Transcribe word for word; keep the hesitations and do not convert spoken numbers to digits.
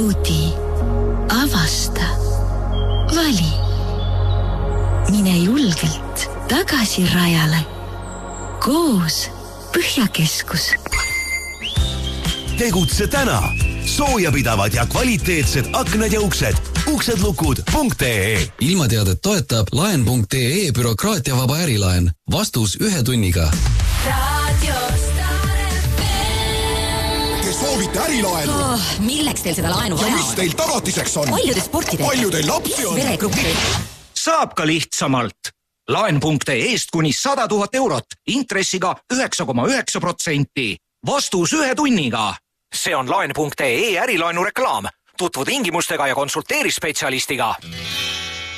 naudi, avasta, vali. Mine julgelt tagasi rajale. Koos Põhjakeskus. Tegutse täna. Soojapidavad ja kvaliteetsed aknad ja uksed. uksedlukud.ee Ilmateadet toetab laen punkt ee bürokraatiavaba ärilaen. Vastus ühe tunniga. Te soovite ärilaenu? Oh, milleks teil seda laenu vaja ja on? mis teil tagatiseks on? Palju te sporti teete? Palju teil lapsi on? Veregruppi. Saab ka lihtsamalt. laen punkt ee-st kuni sada tuhat eurot, intressiga üheksa koma üheksa protsenti. Vastus ühe tunniga. See on laen punkt ee ärilaenu reklaam. Tutvu tingimustega ja konsulteeri spetsialistiga.